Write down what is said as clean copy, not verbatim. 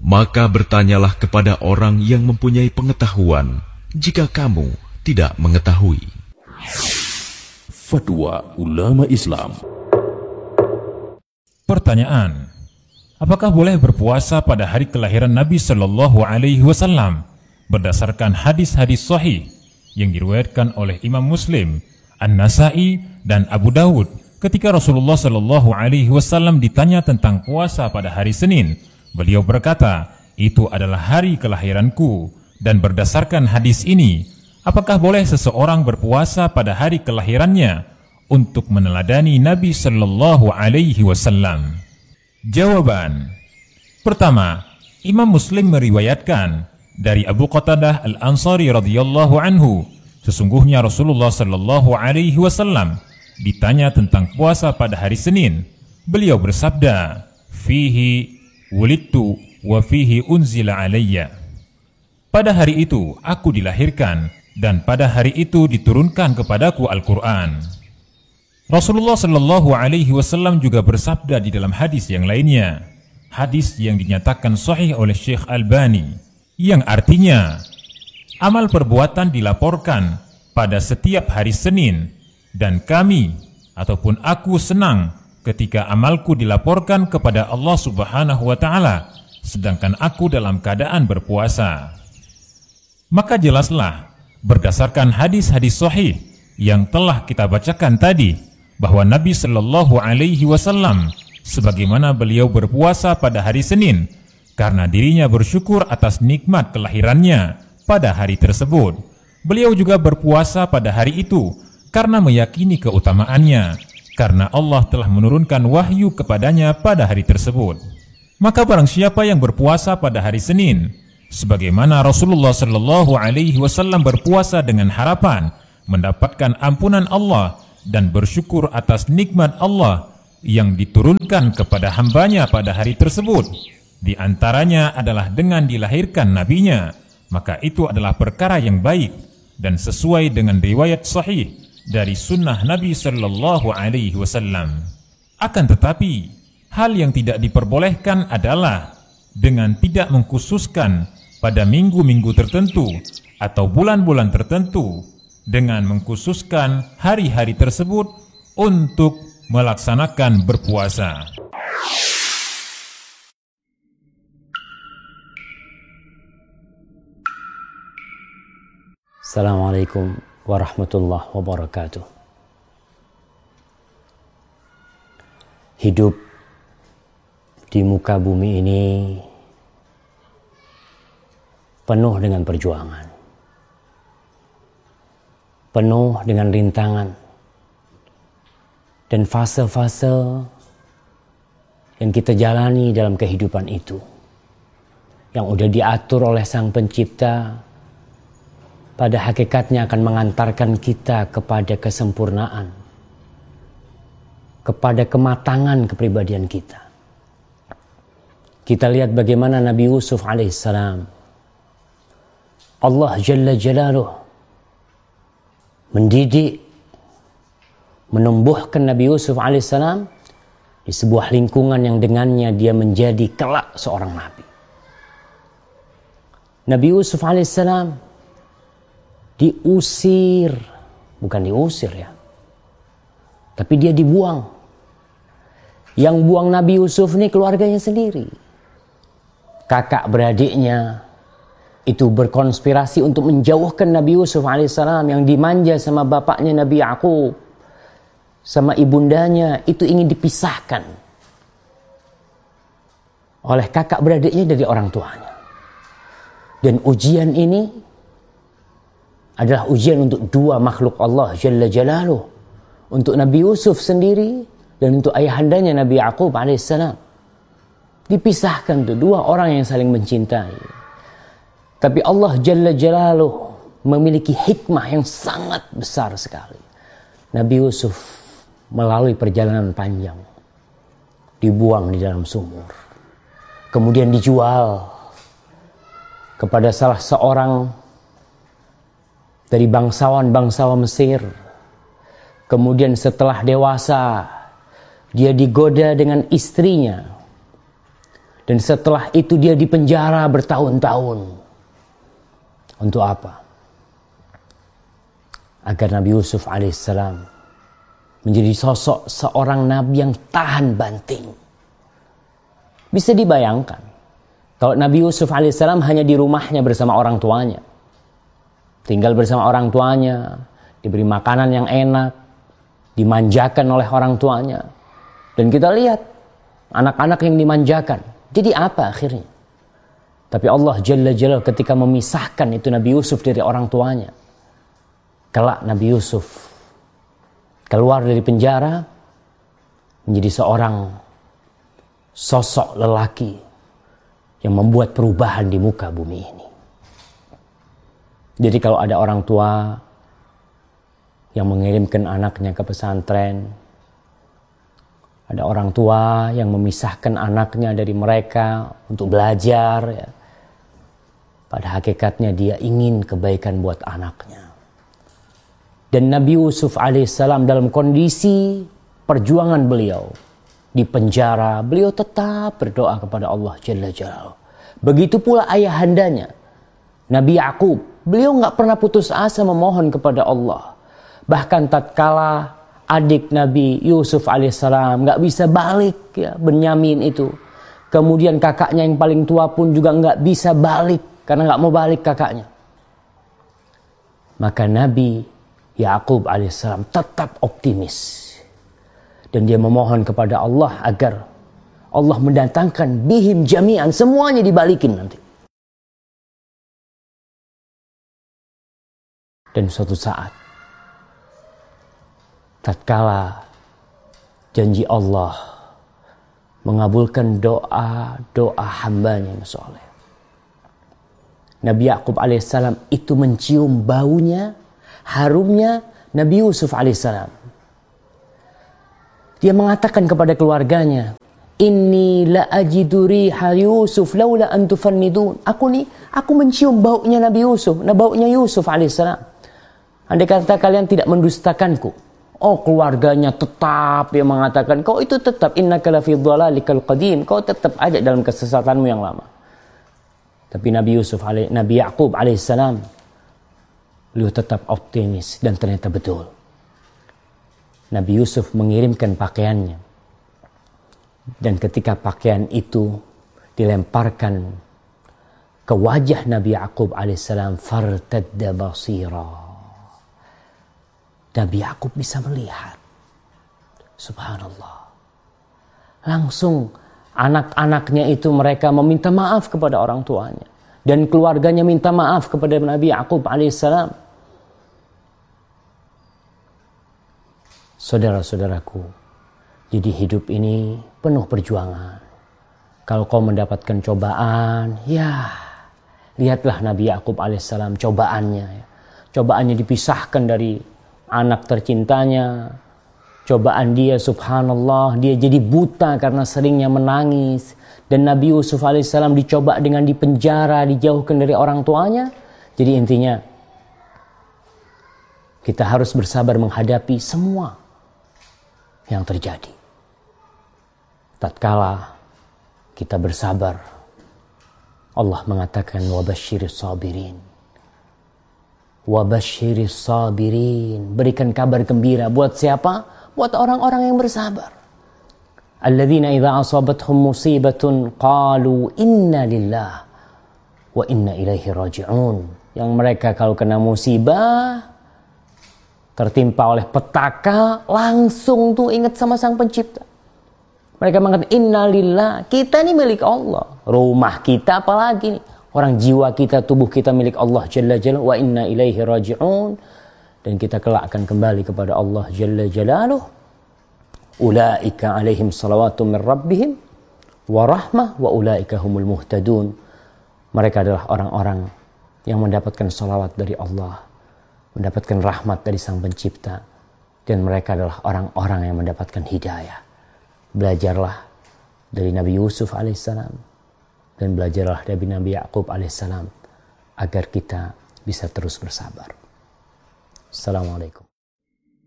Maka bertanyalah kepada orang yang mempunyai pengetahuan, jika kamu tidak mengetahui. Fatwa Ulama Islam. Pertanyaan: apakah boleh berpuasa pada hari kelahiran Nabi Shallallahu Alaihi Wasallam berdasarkan hadis-hadis sahih yang diriwayatkan oleh Imam Muslim, An-Nasai, dan Abu Dawud ketika Rasulullah Shallallahu Alaihi Wasallam ditanya tentang puasa pada hari Senin? Beliau berkata, itu adalah hari kelahiranku, dan berdasarkan hadis ini, apakah boleh seseorang berpuasa pada hari kelahirannya untuk meneladani Nabi Sallallahu Alaihi Wasallam? Jawaban: pertama, Imam Muslim meriwayatkan dari Abu Qatadah Al-Ansari radhiyallahu anhu, sesungguhnya Rasulullah Sallallahu Alaihi Wasallam ditanya tentang puasa pada hari Senin. Beliau bersabda, fihi wulidtu wa fihi unzila alayya. Pada hari itu aku dilahirkan, dan pada hari itu diturunkan kepadaku Al-Quran. Rasulullah Shallallahu Alaihi Wasallam juga bersabda di dalam hadis yang lainnya, hadis yang dinyatakan sahih oleh Syekh Albani, yang artinya amal perbuatan dilaporkan pada setiap hari Senin, dan kami ataupun aku senang ketika amalku dilaporkan kepada Allah Subhanahu wa Ta'ala, sedangkan aku dalam keadaan berpuasa. Maka jelaslah berdasarkan hadis-hadis sahih yang telah kita bacakan tadi, bahwa Nabi Shallallahu Alaihi Wasallam sebagaimana beliau berpuasa pada hari Senin karena dirinya bersyukur atas nikmat kelahirannya pada hari tersebut. Beliau juga berpuasa pada hari itu karena meyakini keutamaannya, karena Allah telah menurunkan wahyu kepadanya pada hari tersebut. Maka barang siapa yang berpuasa pada hari Senin, sebagaimana Rasulullah Shallallahu Alaihi Wasallam berpuasa dengan harapan mendapatkan ampunan Allah dan bersyukur atas nikmat Allah yang diturunkan kepada hambanya pada hari tersebut, di antaranya adalah dengan dilahirkan nabinya, maka itu adalah perkara yang baik dan sesuai dengan riwayat sahih dari sunnah Nabi Sallallahu Alaihi Wasallam. Akan tetapi, hal yang tidak diperbolehkan adalah dengan tidak mengkhususkan pada minggu-minggu tertentu atau bulan-bulan tertentu, dengan mengkhususkan hari-hari tersebut untuk melaksanakan berpuasa. Assalamualaikum warahmatullahi wabarakatuh. Hidup di muka bumi ini penuh dengan perjuangan, penuh dengan rintangan dan fase-fase yang kita jalani dalam kehidupan itu, yang udah diatur oleh Sang Pencipta, pada hakikatnya akan mengantarkan kita kepada kesempurnaan, kepada kematangan kepribadian kita. Kita lihat bagaimana Nabi Yusuf alaihissalam, Allah Jalla Jalaluh mendidik, menumbuhkan Nabi Yusuf alaihissalam di sebuah lingkungan yang dengannya dia menjadi kelak seorang nabi. Nabi Yusuf alaihissalam diusir, bukan diusir ya, tapi dia dibuang. Yang buang Nabi Yusuf ini keluarganya sendiri. Kakak beradiknya itu berkonspirasi untuk menjauhkan Nabi Yusuf alaihissalam yang dimanja sama bapaknya Nabi Yaqub, sama ibundanya, itu ingin dipisahkan oleh kakak beradiknya dari orang tuanya. Dan ujian ini adalah ujian untuk dua makhluk Allah Jalla Jalaluh, untuk Nabi Yusuf sendiri dan untuk ayahandanya Nabi Yaqub alaihissalam. Dipisahkan tuh dua orang yang saling mencintai. Tapi Allah Jalla Jalaluh memiliki hikmah yang sangat besar sekali. Nabi Yusuf melalui perjalanan panjang dibuang di dalam sumur, kemudian dijual kepada salah seorang dari bangsawan-bangsawan Mesir. Kemudian setelah dewasa, dia digoda dengan istrinya. Dan setelah itu dia dipenjara bertahun-tahun. Untuk apa? Agar Nabi Yusuf alaihissalam menjadi sosok seorang nabi yang tahan banting. Bisa dibayangkan kalau Nabi Yusuf alaihissalam hanya di rumahnya bersama orang tuanya, tinggal bersama orang tuanya, diberi makanan yang enak, dimanjakan oleh orang tuanya. Dan kita lihat anak-anak yang dimanjakan, jadi apa akhirnya? Tapi Allah Jalla Jalla ketika memisahkan itu Nabi Yusuf dari orang tuanya, kelak Nabi Yusuf keluar dari penjara menjadi seorang sosok lelaki yang membuat perubahan di muka bumi ini. Jadi kalau ada orang tua yang mengirimkan anaknya ke pesantren, ada orang tua yang memisahkan anaknya dari mereka untuk belajar, ya, pada hakikatnya dia ingin kebaikan buat anaknya. Dan Nabi Yusuf alaihissalam dalam kondisi perjuangan beliau di penjara, beliau tetap berdoa kepada Allah Jalla Jalaluhu. Begitu pula ayahandanya, Nabi Yakub, beliau nggak pernah putus asa memohon kepada Allah. Bahkan tatkala adik Nabi Yusuf alaihissalam nggak bisa balik, ya, Benyamin itu, kemudian kakaknya yang paling tua pun juga nggak bisa balik karena nggak mau balik kakaknya. Maka Nabi Yakub alaihissalam tetap optimis. Dan dia memohon kepada Allah agar Allah mendatangkan bihim jami'an, semuanya dibalikin nanti. Dan suatu saat, tatkala janji Allah mengabulkan doa hambanya yang soleh, Nabi Yakub alaihissalam itu mencium baunya, harumnya Nabi Yusuf alaihissalam. Dia mengatakan kepada keluarganya, "Inni la ajidu riha Yusuf laula an tufannidun." Aku mencium baunya Nabi Yusuf, baunya Yusuf alaihissalam. Andai kata kalian tidak mendustakanku. Oh, keluarganya tetap yang mengatakan, kau itu tetap innaka lafi dhalalikal qadim, kau tetap ada dalam kesesatanmu yang lama. Tapi Nabi Yakub alaihissalam, beliau tetap optimis dan ternyata betul. Nabi Yusuf mengirimkan pakaiannya. Dan ketika pakaian itu dilemparkan ke wajah Nabi Yakub alaihissalam, fartadda basira. Nabi Yakub bisa melihat. Subhanallah. Langsung anak-anaknya itu mereka meminta maaf kepada orang tuanya. Dan keluarganya minta maaf kepada Nabi Yakub alaihissalam. Saudara-saudaraku, jadi hidup ini penuh perjuangan. Kalau kau mendapatkan cobaan, ya lihatlah Nabi Yakub alaihissalam cobaannya. Ya. Cobaannya dipisahkan dari anak tercintanya. Cobaan dia, subhanallah, dia jadi buta karena seringnya menangis. Dan Nabi Yusuf alaihissalam dicoba dengan dipenjara, dijauhkan dari orang tuanya. Jadi intinya, kita harus bersabar menghadapi semua yang terjadi. Tatkala kita bersabar, Allah mengatakan wabasyiris sabirin. Wabasyiris sabirin. Berikan kabar gembira buat siapa? Buat orang-orang yang bersabar. Alladzina idza asabathum musibatun qalu inna lillah wa inna ilaihi raji'un. Yang mereka kalau kena musibah, tertimpa oleh petaka, langsung tuh ingat sama Sang Pencipta. Mereka mengatakan innalillah, kita ini milik Allah. Rumah kita apalagi nih. Orang jiwa kita, tubuh kita milik Allah Jalla Jalla, wa inna ilaihi raji'un. Dan kita kelak akan kembali kepada Allah Jalla Jalaluh. Ulaika alaihim salawatu min rabbihim wa rahmah wa ulaika humul muhtadun. Mereka adalah orang-orang yang mendapatkan salawat dari Allah, mendapatkan rahmat dari Sang Pencipta, dan mereka adalah orang-orang yang mendapatkan hidayah. Belajarlah dari Nabi Yusuf alaihissalam dan belajarlah dari Nabi Yakub alaihissalam agar kita bisa terus bersabar. Assalamualaikum.